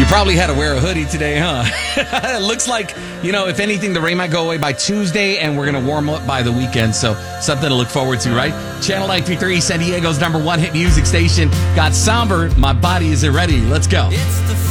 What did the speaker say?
probably had to wear a hoodie today, huh? It looks like, if anything, the rain might go away by Tuesday, and we're going to warm up by the weekend. So something to look forward to, right? Channel 933, San Diego's #1 hit music station. Got Somber, My Body Isn't Ready. Let's go.